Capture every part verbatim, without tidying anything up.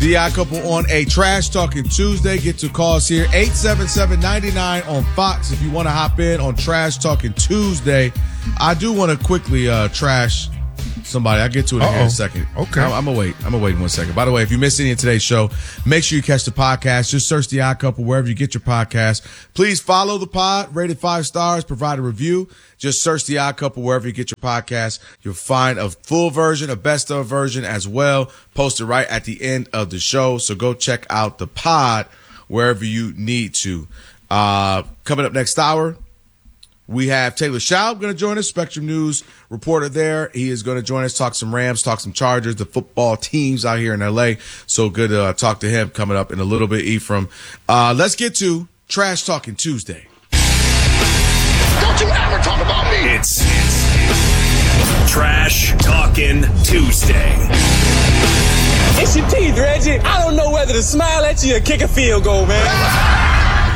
The Odd Couple on a Trash Talking Tuesday. Get to calls here. eight seven seven, nine nine on Fox if you want to hop in on Trash Talking Tuesday. I do want to quickly uh, trash somebody. I'll get to it in, here in a second. Okay. I'm, I'm going to wait. I'm going to wait one second. By the way, if you missed any of today's show, make sure you catch the podcast. Just search The Odd Couple wherever you get your podcast. Please follow the pod, rate it five stars, provide a review. Just search The Odd Couple wherever you get your podcast. You'll find a full version, a best of version as well, posted right at the end of the show. So go check out the pod wherever you need to. Uh, coming up next hour, we have Taylor Schaub going to join us, Spectrum News reporter there. He is going to join us, talk some Rams, talk some Chargers, the football teams out here in L A. So good to uh, talk to him coming up in a little bit, Ephraim. Uh, let's get to Trash Talking Tuesday. Don't you ever talk about me. It's, it's Trash Talking Tuesday. It's your teeth, Reggie. I don't know whether to smile at you or kick a field goal, man.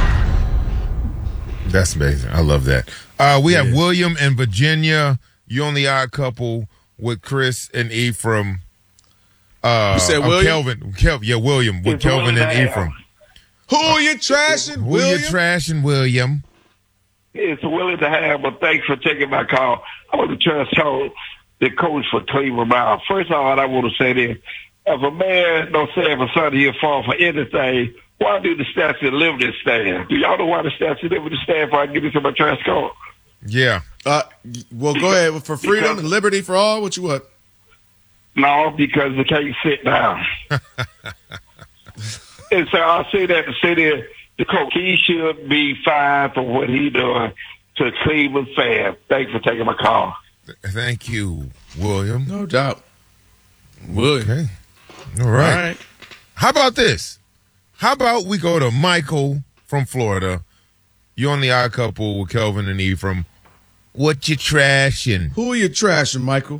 That's amazing. I love that. Uh, we yeah. have William and Virginia. You on The Odd Couple with Chris and Ephraim. Uh, you said William? Kelvin. Kelvin. Yeah, William with It's Kelvin William and Ephraim. Who are you trashing, Who William? you trashing, William? It's willing to have, but thanks for taking my call. I want to try to tell the coach for Cleveland Browns. First of all, I want to say this. If a man don't say if a son he'll fall for anything, why do the Statue of Liberty stand? Do y'all know why the Statue of Liberty stand before I get into my trash call? Yeah. Uh, well, go ahead. For freedom because, and liberty for all, what you want? No, because they can't sit down. And so I'll say that to say that the coach, he should be fined for what he doing to Cleveland fans. Thanks for taking my call. Thank you, William. No doubt. William. Okay. All right. All right. How about this? How about we go to Michael from Florida? You on The Odd Couple with Kelvin and Ephraim. What you trashing? Who are you trashing, Michael?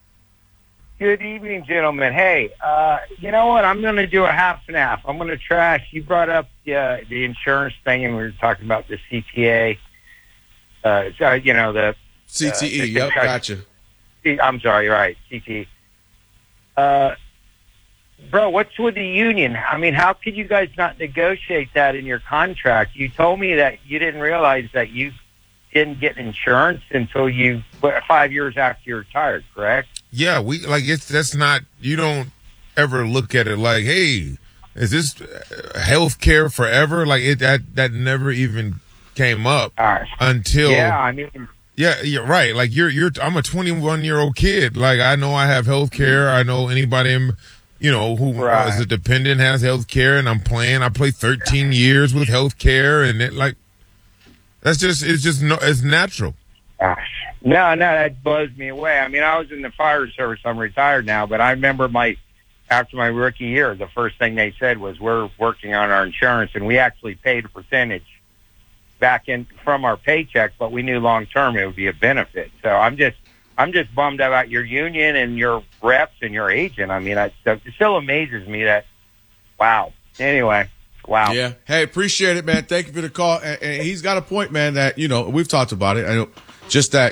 Good evening, gentlemen. Hey, uh, you know what? I'm going to do a half and half. I'm going to trash. You brought up uh, the insurance thing, and we were talking about the C T A. Uh, so, you know, the C T E. Uh, yep, gotcha. I'm sorry, you're right. C T E. Uh, bro, what's with the union? I mean, how could you guys not negotiate that in your contract? You told me that you didn't realize that you didn't get insurance until you five years after you retired, correct? Yeah, we like it's that's not you don't ever look at it like, hey, is this health care forever? Like it that that never even came up right. until yeah, I mean. Yeah, you're right. Like you're, you're. I'm a twenty-one year old kid. Like I know I have health care. I know anybody, in, you know, who right. is a dependent has health care, and I'm playing. I play thirteen years with health care, and it like that's just it's just no, it's natural. Gosh. No, no, that blows me away. I mean, I was in the fire service. I'm retired now, but I remember my after my rookie year, the first thing they said was, "We're working on our insurance," and we actually paid a percentage back in from our paycheck, but we knew long term it would be a benefit. So I'm just I'm just bummed about your union and your reps and your agent. I mean, I, it still amazes me that. Wow. Anyway, wow. Yeah. Hey, appreciate it, man. Thank you for the call. And, and he's got a point, man. That you know we've talked about it. I know just that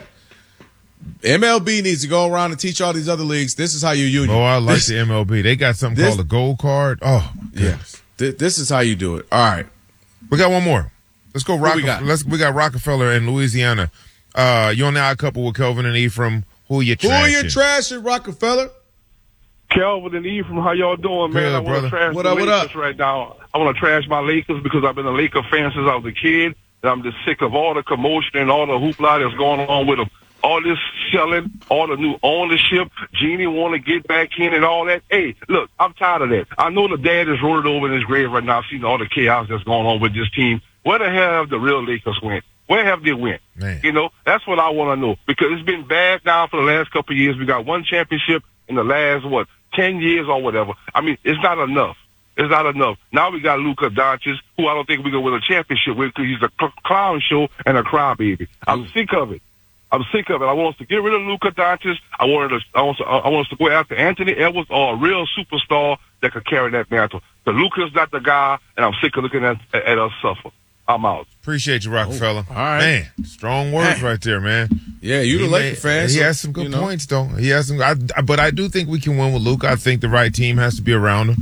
M L B needs to go around and teach all these other leagues. This is how you union. Oh, I like this, the M L B. They got something this, called a gold card. Oh, yeah. Th- this is how you do it. All right. We got one more. Let's go. Rock- we got? Let's. We got Rockefeller in Louisiana. Uh, you on The Odd Couple with Kelvin and Ephraim. Who you trashing? Who are you trashing, Rockefeller? Kelvin and Ephraim, how y'all doing, man? Good, I want brother. to trash What the up, what Lakers up? right now. I want to trash my Lakers because I've been a Laker fan since I was a kid. And I'm just sick of all the commotion and all the hoopla that's going on with them. All this selling, all the new ownership. Jeannie want to get back in and all that. Hey, look, I'm tired of that. I know the dad is rolling over in his grave right now, seeing all the chaos that's going on with this team. Where the hell have the real Lakers went? Where have they went? Man. You know, that's what I want to know. Because it's been bad now for the last couple of years. We got one championship in the last, what, ten years or whatever. I mean, it's not enough. It's not enough. Now we got Luka Doncic, who I don't think we're going to win a championship with because he's a cl- clown show and a crybaby. I'm mm. sick of it. I'm sick of it. I want us to get rid of Luka Doncic. I want us, I want us, I want us to go after Anthony Edwards or a real superstar that could carry that mantle. The Luka's not the guy, and I'm sick of looking at, at, at us suffer. I'm out. Appreciate you, Rockefeller. Oh, all right. Man, strong words Hey. right there, man. Yeah, you the He Laker made- fan. He so, has some good you know. points, though. He has some, I, I- but I do think we can win with Luka. I think the right team has to be around him.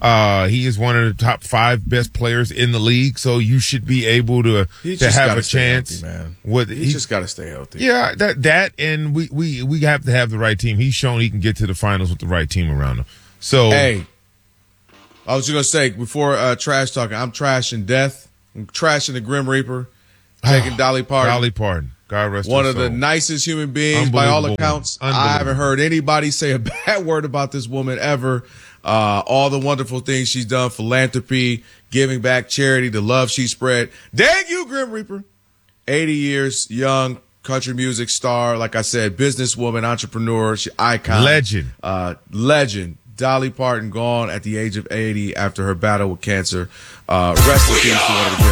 Uh, he is one of the top five best players in the league, so you should be able to He to just have gotta a stay chance. healthy, man. With He's he, just got to stay healthy. yeah, that that and we, we we have to have the right team. He's shown he can get to the finals with the right team around him. So Hey, I was just gonna say before uh, trash talking, I'm trashing death. I'm trashing the Grim Reaper, taking Dolly Parton. Dolly Parton, God rest One her of the soul. nicest human beings by all Unbelievable accounts. woman. I haven't heard anybody say a bad word about this woman ever. Uh, all the wonderful things she's done, philanthropy, giving back, charity, the love she spread. Dang you, Grim Reaper. eighty years, young, country music star. Like I said, businesswoman, entrepreneur, she, icon. Legend. Uh, legend. Dolly Parton gone at the age of eighty after her battle with cancer. Uh, rest in peace to one of the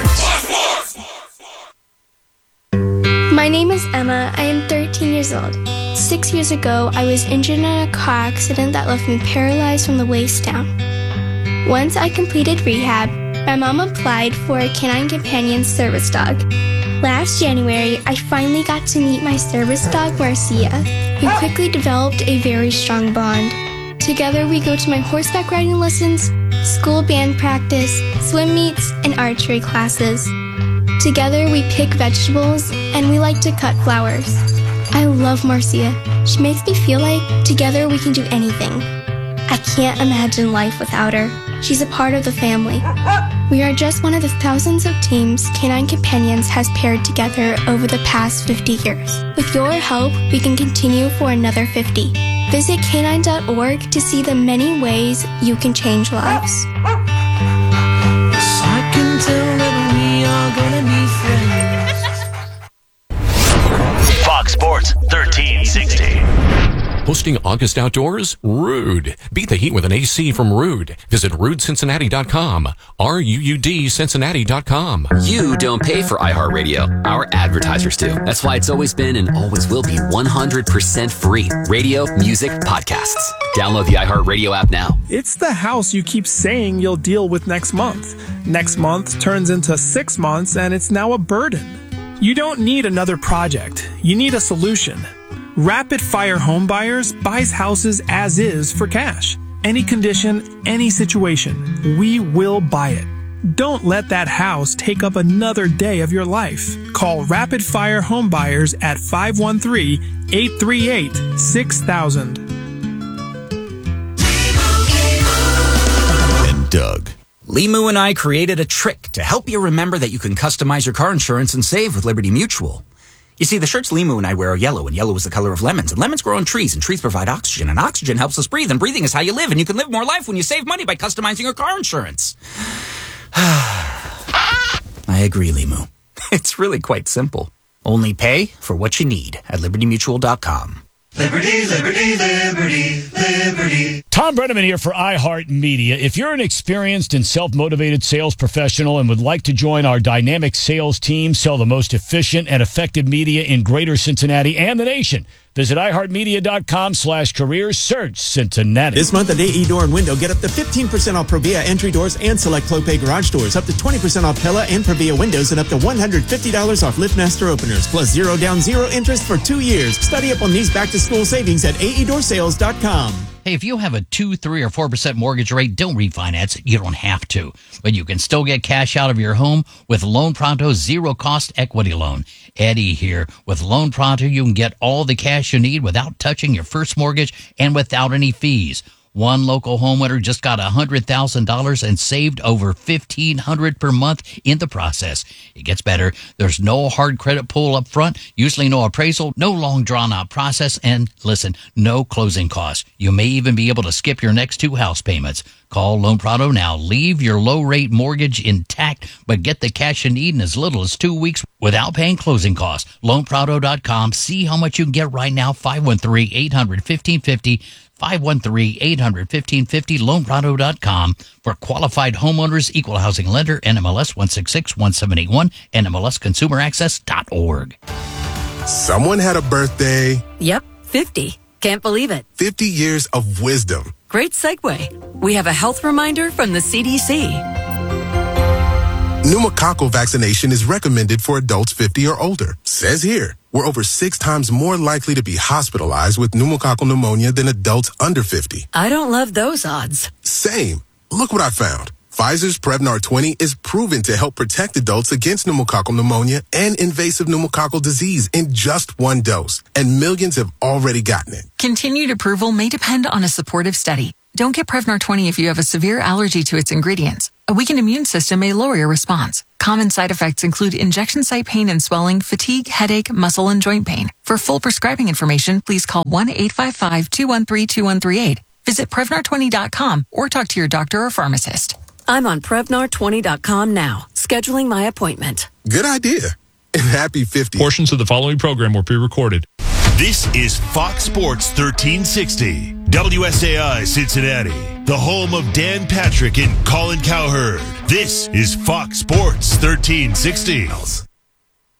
greats. My name is Emma. I am thirteen years old. Six years ago, I was injured in a car accident that left me paralyzed from the waist down. Once I completed rehab, my mom applied for a Canine Companion service dog. Last January, I finally got to meet my service dog, Marcia, who quickly developed a very strong bond. Together, we go to my horseback riding lessons, school band practice, swim meets, and archery classes. Together, we pick vegetables, and we like to cut flowers. I love Marcia. She makes me feel like together we can do anything. I can't imagine life without her. She's a part of the family. We are just one of the thousands of teams Canine Companions has paired together over the past fifty years. With your help, we can continue for another fifty. Visit canine dot org to see the many ways you can change lives. I can tell that we are gonna be friends. Fox Sports thirteen sixty. Hosting August Outdoors? Ruud. Beat the heat with an A C from Ruud. Visit ruud cincinnati dot com. R U U D Cincinnati dot com. You don't pay for iHeartRadio. Our advertisers do. That's why it's always been and always will be one hundred percent free. Radio, music, podcasts. Download the iHeartRadio app now. It's the house you keep saying you'll deal with next month. Next month turns into six months and it's now a burden. You don't need another project. You need a solution. Rapid Fire Home Buyers buys houses as is for cash. Any condition, any situation, we will buy it. Don't let that house take up another day of your life. Call Rapid Fire Home Buyers at five one three, eight three eight, six thousand. And Doug. Limu and I created a trick to help you remember that you can customize your car insurance and save with Liberty Mutual. You see, the shirts Limu and I wear are yellow, and yellow is the color of lemons. And lemons grow on trees, and trees provide oxygen, and oxygen helps us breathe, and breathing is how you live, and you can live more life when you save money by customizing your car insurance. I agree, Limu. It's really quite simple. Only pay for what you need at liberty mutual dot com. Liberty, liberty, liberty, liberty. Tom Brenneman here for iHeartMedia. If you're an experienced and self-motivated sales professional and would like to join our dynamic sales team, sell the most efficient and effective media in greater Cincinnati and the nation, visit iHeartMedia.com slash careers, search Cincinnati. This month at A E Door and Window, get up to fifteen percent off Provia entry doors and select Clopay garage doors, up to twenty percent off Pella and Provia windows, and up to one hundred fifty dollars off LiftMaster openers, plus zero down, zero interest for two years. Study up on these back-to-school savings at A E door sales dot com. Hey, if you have a two, three, or four percent mortgage rate, don't refinance. You don't have to. But you can still get cash out of your home with Loan Pronto's zero-cost equity loan. Eddie here. With Loan Pronto, you can get all the cash you need without touching your first mortgage and without any fees. One local homeowner just got one hundred thousand dollars and saved over fifteen hundred dollars per month in the process. It gets better. There's no hard credit pull up front, usually no appraisal, no long drawn-out process, and listen, no closing costs. You may even be able to skip your next two house payments. Call Loan Pronto now. Leave your low-rate mortgage intact, but get the cash you need in as little as two weeks without paying closing costs. loan pronto dot com. See how much you can get right now. five one three, eight hundred, fifteen fifty. five one three, eight hundred, fifteen fifty, loan pronto dot com. For qualified homeowners, equal housing lender, N M L S one six six one seven eight one, N M L S consumer access dot org. Someone had a birthday. Yep, fifty. Can't believe it. fifty years of wisdom. Great segue. We have a health reminder from the C D C. Pneumococcal vaccination is recommended for adults fifty or older. Says here, we're over six times more likely to be hospitalized with pneumococcal pneumonia than adults under fifty. I don't love those odds. Same. Look what I found. Pfizer's Prevnar twenty is proven to help protect adults against pneumococcal pneumonia and invasive pneumococcal disease in just one dose. And millions have already gotten it. Continued approval may depend on a supportive study. Don't get Prevnar twenty if you have a severe allergy to its ingredients. A weakened immune system may lower your response. Common side effects include injection site pain and swelling, fatigue, headache, muscle, and joint pain. For full prescribing information, please call one eight five five, two one three, two one three eight. Visit Prevnar twenty dot com or talk to your doctor or pharmacist. I'm on Prevnar twenty dot com now, scheduling my appointment. Good idea. And happy fiftieth. Portions of the following program were pre-recorded. This is Fox Sports thirteen sixty, W S A I Cincinnati, the home of Dan Patrick and Colin Cowherd. This is Fox Sports thirteen sixty.